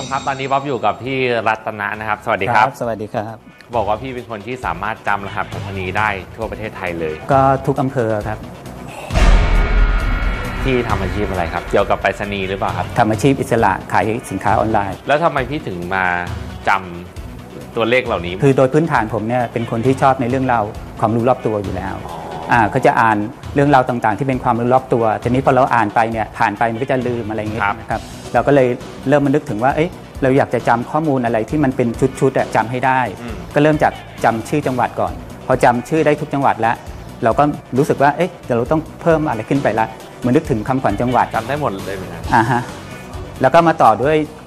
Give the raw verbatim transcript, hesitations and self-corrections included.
มครับตอนนี้บ๊อบอยู่กับพี่รัตนะนะครับสวัสดีครับสวัสดีครับบอกว่าพี่เป็นคนที่สามารถจำรหัสไปรษณีย์ได้ทั่วประเทศไทยเลยก็ทุกอำเภอครับพี่ทำอาชีพอะไรครับเกี่ยวกับไปรษณีย์หรือเปล่าครับทำอาชีพอิสระขายสินค้าออนไลน์แล้วทำไมพี่ถึงมาจำตัวเลขเหล่านี้คือโดยพื้นฐานผมเนี่ยเป็นคนที่ชอบในเรื่องราวความรู้รอบตัวอยู่แล้วอ่าก็จะอ่านเรื่องราวต่างๆที่เป็นความรู้รอบตัวทีนี้พอเราอ่านไปเนี่ยผ่านไปมันก็จะลืมอะไรอย่างเงี้ยนะครับเราก็เลยเริ่มมานึกถึงว่าเอ๊ะเราอยากจะจำข้อมูลอะไรที่มันเป็นชุดๆจำให้ได้ก็เริ่มจากจำชื่อจังหวัดก่อนพอจำชื่อได้ทุกจังหวัดแล้วเราก็รู้สึกว่าเอ๊ะเดี๋ยวเราต้องเพิ่มอะไรขึ้นไปละเหมือนนึกถึงคำขวัญจังหวัดจำได้หมดเลยไหมครับอ่าฮะแล้วก็มาต่อด้วย